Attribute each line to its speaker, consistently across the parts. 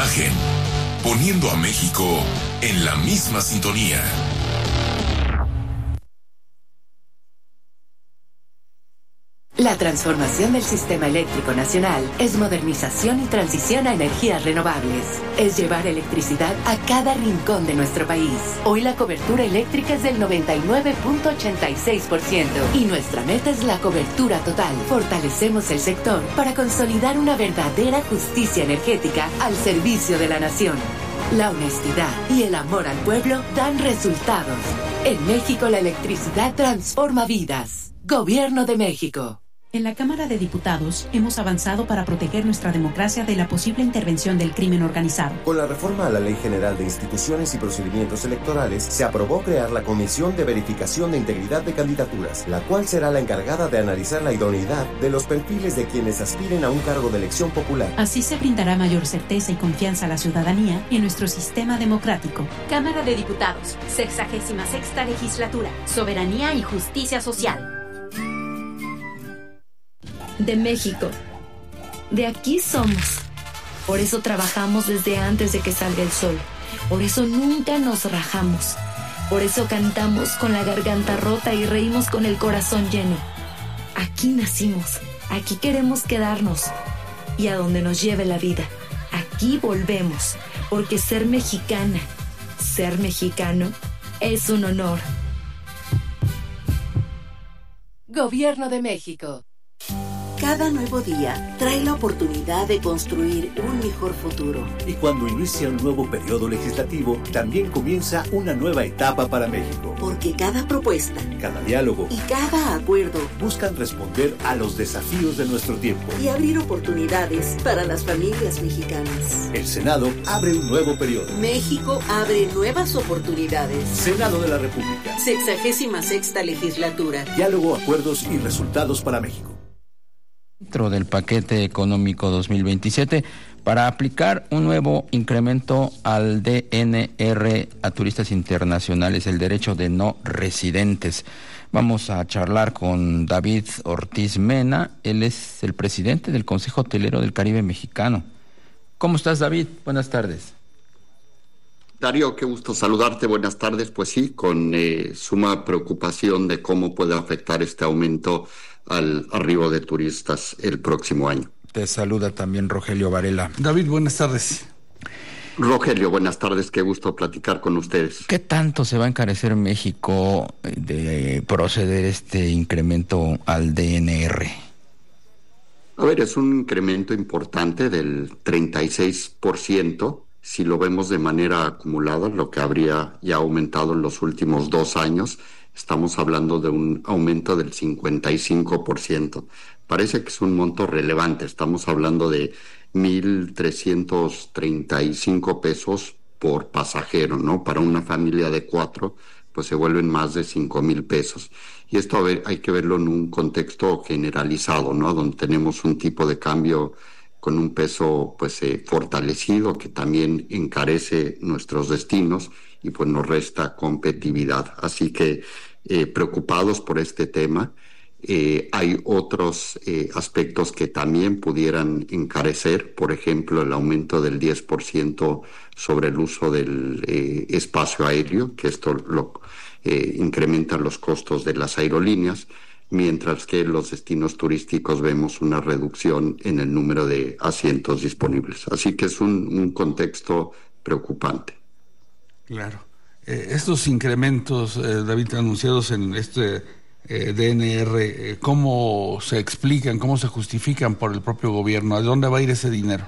Speaker 1: Imagen, poniendo a México en la misma sintonía.
Speaker 2: La transformación del sistema eléctrico nacional es modernización y transición a energías renovables. Es llevar electricidad a cada rincón de nuestro país. Hoy la cobertura eléctrica es del 99.86% y nuestra meta es la cobertura total. Fortalecemos el sector para consolidar una verdadera justicia energética al servicio de la nación. La honestidad y el amor al pueblo dan resultados. En México la electricidad transforma vidas. Gobierno de México.
Speaker 3: En la Cámara de Diputados hemos avanzado para proteger nuestra democracia de la posible intervención del crimen organizado.
Speaker 4: Con la reforma a la Ley General de Instituciones y Procedimientos Electorales, se aprobó crear la Comisión de Verificación de Integridad de Candidaturas, la cual será la encargada de analizar la idoneidad de los perfiles de quienes aspiren a un cargo de elección popular.
Speaker 3: Así se brindará mayor certeza y confianza a la ciudadanía en nuestro sistema democrático.
Speaker 5: Cámara de Diputados, 66ª Legislatura, Soberanía y Justicia Social.
Speaker 6: De México. De aquí somos. Por eso trabajamos desde antes de que salga el sol. Por eso nunca nos rajamos. Por eso cantamos con la garganta rota y reímos con el corazón lleno. Aquí nacimos. Aquí queremos quedarnos. Y a donde nos lleve la vida. Aquí volvemos. Porque ser mexicana, ser mexicano, es un honor.
Speaker 2: Gobierno de México.
Speaker 7: Cada nuevo día trae la oportunidad de construir un mejor futuro.
Speaker 8: Y cuando inicia un nuevo periodo legislativo, también comienza una nueva etapa para México.
Speaker 7: Porque cada propuesta,
Speaker 8: cada diálogo
Speaker 7: y cada acuerdo
Speaker 8: buscan responder a los desafíos de nuestro tiempo
Speaker 7: y abrir oportunidades para las familias mexicanas.
Speaker 8: El Senado abre un nuevo periodo.
Speaker 7: México abre nuevas oportunidades.
Speaker 8: Senado de la República.
Speaker 7: 66ª Legislatura.
Speaker 8: Diálogo, acuerdos y resultados para México.
Speaker 9: Dentro del paquete económico 2027 para aplicar un nuevo incremento al DNR a turistas internacionales, el derecho de no residentes. Vamos a charlar con David Ortiz Mena, él es el presidente del Consejo Hotelero del Caribe Mexicano. ¿Cómo estás, David? Buenas tardes.
Speaker 10: Darío, qué gusto saludarte, buenas tardes. Pues sí, con suma preocupación de cómo puede afectar este aumento al arribo de turistas el próximo año.
Speaker 9: Te saluda también Rogelio Varela.
Speaker 11: David, buenas tardes.
Speaker 10: Rogelio, buenas tardes, qué gusto platicar con ustedes.
Speaker 9: ¿Qué tanto se va a encarecer México de proceder este incremento al DNR?
Speaker 10: A ver, es un incremento importante del 36%, si lo vemos de manera acumulada, lo que habría ya aumentado en los últimos 2 años. Estamos hablando de un aumento del 55%. Parece que es un monto relevante. Estamos hablando de 1,335 pesos por pasajero, ¿no? Para una familia de 4, pues se vuelven más de 5,000 pesos. Y esto, a ver, hay que verlo en un contexto generalizado, ¿no? Donde tenemos un tipo de cambio con un peso, pues, fortalecido, que también encarece nuestros destinos y pues nos resta competitividad. Así que preocupados por este tema. Hay otros aspectos que también pudieran encarecer, por ejemplo, el aumento del 10% sobre el uso del espacio aéreo, que esto incrementa los costos de las aerolíneas, mientras que en los destinos turísticos vemos una reducción en el número de asientos disponibles. Así que es un contexto preocupante.
Speaker 11: Claro. Estos incrementos, David, anunciados en este DNR, ¿cómo se explican, cómo se justifican por el propio gobierno? ¿A dónde va a ir ese dinero?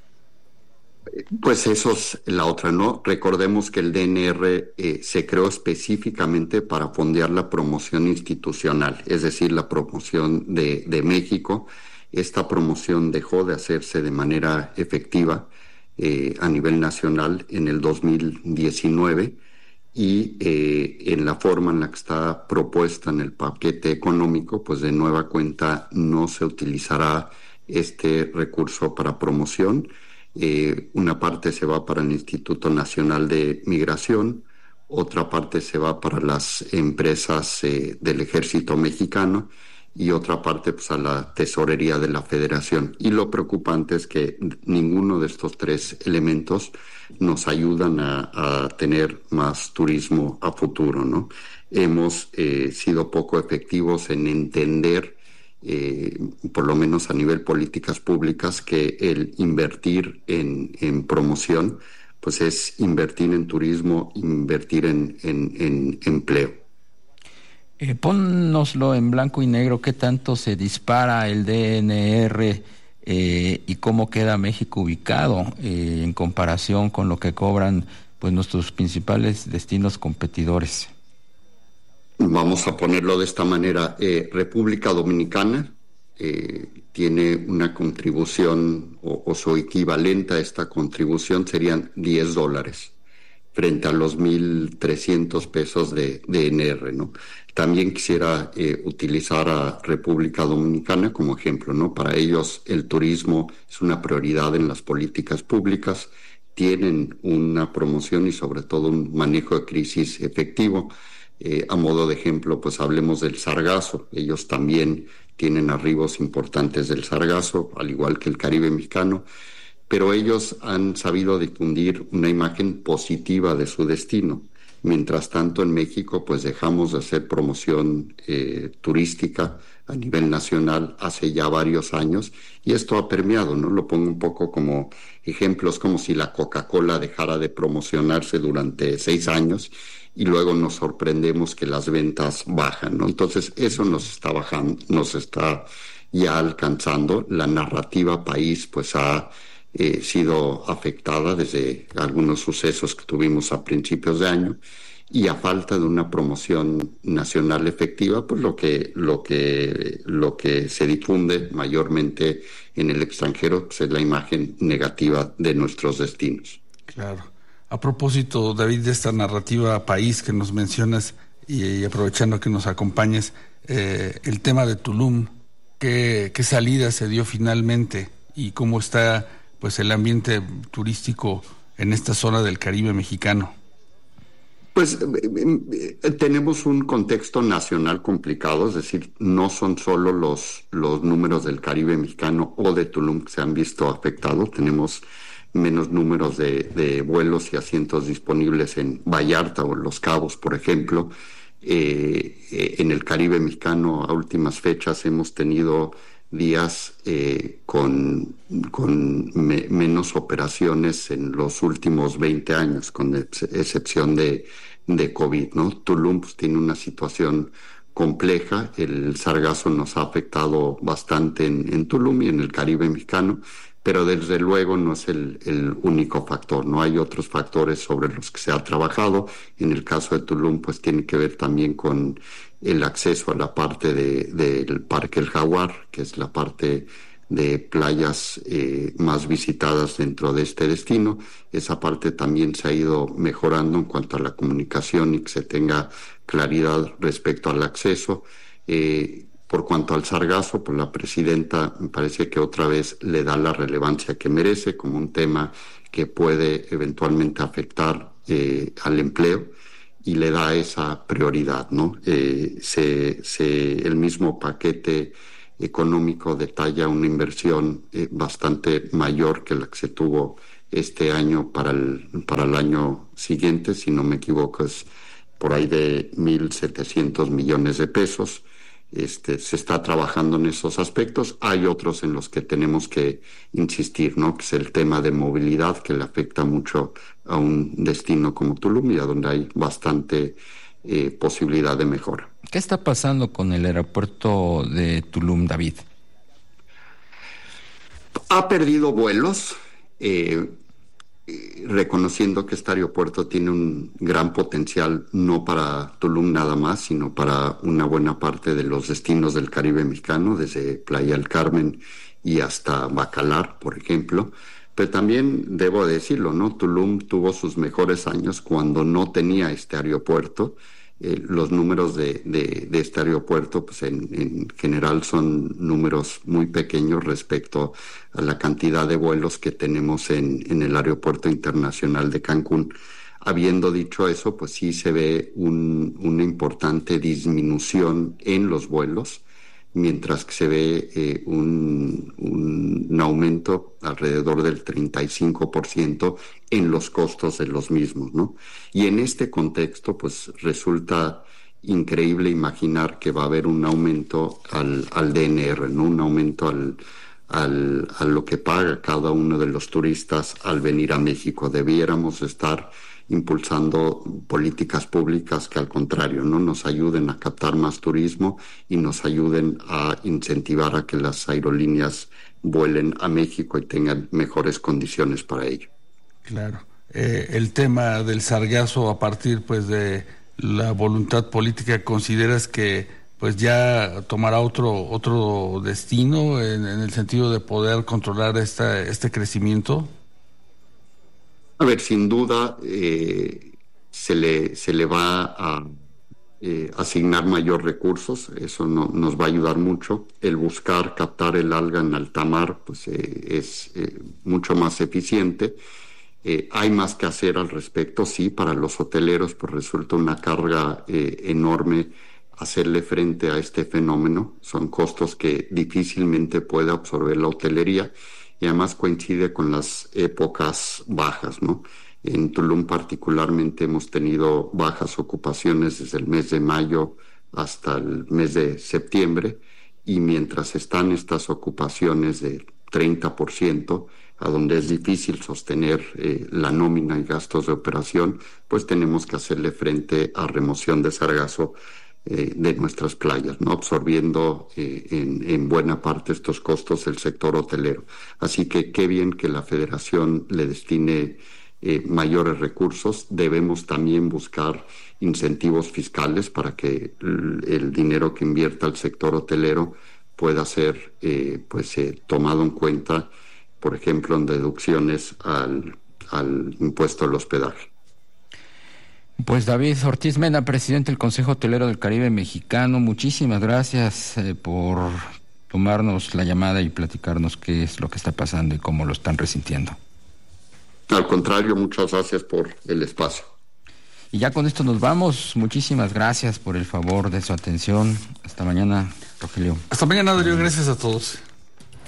Speaker 10: Pues eso es la otra, ¿no? Recordemos que el DNR se creó específicamente para fondear la promoción institucional, es decir, la promoción de México. Esta promoción dejó de hacerse de manera efectiva a nivel nacional en el 2019 y en la forma en la que está propuesta en el paquete económico, pues de nueva cuenta no se utilizará este recurso para promoción. Una parte se va para el Instituto Nacional de Migración, otra parte se va para las empresas del Ejército Mexicano y otra parte pues a la tesorería de la Federación. Y lo preocupante es que ninguno de estos tres elementos nos ayudan a tener más turismo a futuro, ¿no? Hemos sido poco efectivos en entender, por lo menos a nivel políticas públicas, que el invertir en promoción pues es invertir en turismo, invertir en empleo.
Speaker 9: Pónnoslo en blanco y negro, ¿qué tanto se dispara el DNR y cómo queda México ubicado en comparación con lo que cobran pues nuestros principales destinos competidores?
Speaker 10: Vamos a ponerlo de esta manera. República Dominicana tiene una contribución o su equivalente a esta contribución serían $10 frente a los 1,300 pesos de DNR, ¿no? También quisiera utilizar a República Dominicana como ejemplo, ¿no? Para ellos el turismo es una prioridad en las políticas públicas, tienen una promoción y sobre todo un manejo de crisis efectivo. A modo de ejemplo, pues hablemos del sargazo. Ellos también tienen arribos importantes del sargazo, al igual que el Caribe mexicano, pero ellos han sabido difundir una imagen positiva de su destino. Mientras tanto, en México, pues dejamos de hacer promoción turística a nivel nacional hace ya varios años, y esto ha permeado, ¿no? Lo pongo un poco como ejemplos, como si la Coca-Cola dejara de promocionarse durante 6 años y luego nos sorprendemos que las ventas bajan, ¿no? Entonces, eso nos está bajando, nos está ya alcanzando. La narrativa país, pues ha sido afectada desde algunos sucesos que tuvimos a principios de año, y a falta de una promoción nacional efectiva, pues lo que se difunde mayormente en el extranjero pues es la imagen negativa de nuestros destinos.
Speaker 11: Claro. A propósito, David, de esta narrativa país que nos mencionas y aprovechando que nos acompañes, el tema de Tulum, ¿qué salida se dio finalmente y cómo está pues el ambiente turístico en esta zona del Caribe mexicano?
Speaker 10: Pues tenemos un contexto nacional complicado, es decir, no son solo los números del Caribe mexicano o de Tulum que se han visto afectados. Tenemos menos números de vuelos y asientos disponibles en Vallarta o en Los Cabos, por ejemplo. En el Caribe mexicano, a últimas fechas, hemos tenido días con menos operaciones en los últimos 20 años, con excepción de COVID, ¿no? Tulum pues tiene una situación compleja. El sargazo nos ha afectado bastante en Tulum y en el Caribe mexicano, pero desde luego no es el único factor, ¿no? Hay otros factores sobre los que se ha trabajado. En el caso de Tulum, pues tiene que ver también con el acceso a la parte del Parque El Jaguar, que es la parte de playas más visitadas dentro de este destino. Esa parte también se ha ido mejorando en cuanto a la comunicación y que se tenga claridad respecto al acceso. Por cuanto al sargazo, pues la presidenta me parece que otra vez le da la relevancia que merece como un tema que puede eventualmente afectar al empleo, y le da esa prioridad, ¿no? El mismo paquete económico detalla una inversión bastante mayor que la que se tuvo este año para el año siguiente, si no me equivoco, es por ahí de 1,700 millones de pesos. Se está trabajando en esos aspectos. Hay otros en los que tenemos que insistir, ¿no? Que es el tema de movilidad, que le afecta mucho a un destino como Tulum y a donde hay bastante posibilidad de mejora.
Speaker 9: ¿Qué está pasando con el aeropuerto de Tulum, David?
Speaker 10: Ha perdido vuelos, reconociendo que este aeropuerto tiene un gran potencial, no para Tulum nada más, sino para una buena parte de los destinos del Caribe mexicano, desde Playa del Carmen y hasta Bacalar, por ejemplo. Pero también debo decirlo, ¿no? Tulum tuvo sus mejores años cuando no tenía este aeropuerto. Los números de este aeropuerto, pues en general son números muy pequeños respecto a la cantidad de vuelos que tenemos en el Aeropuerto Internacional de Cancún. Habiendo dicho eso, pues sí se ve una importante disminución en los vuelos, mientras que se ve un aumento alrededor del 35% en los costos de los mismos, ¿no? Y en este contexto, pues resulta increíble imaginar que va a haber un aumento al DNR, ¿no? Un aumento a lo que paga cada uno de los turistas al venir a México. Debiéramos estar impulsando políticas públicas que al contrario, ¿no? Nos ayuden a captar más turismo y nos ayuden a incentivar a que las aerolíneas vuelen a México y tengan mejores condiciones para ello.
Speaker 11: Claro. El tema del sargazo, a partir pues de la voluntad política, ¿consideras que pues ya tomará otro destino en el sentido de poder controlar este crecimiento?
Speaker 10: A ver, sin duda se le va a asignar mayor recursos, eso nos va a ayudar mucho. El buscar captar el alga en alta mar pues, es mucho más eficiente. Hay más que hacer al respecto, sí, para los hoteleros pues resulta una carga enorme hacerle frente a este fenómeno. Son costos que difícilmente puede absorber la hotelería y además coincide con las épocas bajas, ¿no? En Tulum particularmente hemos tenido bajas ocupaciones desde el mes de mayo hasta el mes de septiembre, y mientras están estas ocupaciones de 30%, a donde es difícil sostener la nómina y gastos de operación, pues tenemos que hacerle frente a remoción de sargazo de nuestras playas, ¿no? Absorbiendo en buena parte estos costos del sector hotelero. Así que qué bien que la Federación le destine mayores recursos. Debemos también buscar incentivos fiscales para que el dinero que invierta el sector hotelero pueda ser tomado en cuenta, por ejemplo, en deducciones al impuesto al hospedaje.
Speaker 9: Pues David Ortiz Mena, presidente del Consejo Hotelero del Caribe Mexicano, muchísimas gracias por tomarnos la llamada y platicarnos qué es lo que está pasando y cómo lo están resintiendo.
Speaker 10: Al contrario, muchas gracias por el espacio.
Speaker 9: Y ya con esto nos vamos. Muchísimas gracias por el favor de su atención. Hasta mañana, Rogelio.
Speaker 11: Hasta mañana, Darío. Gracias a todos.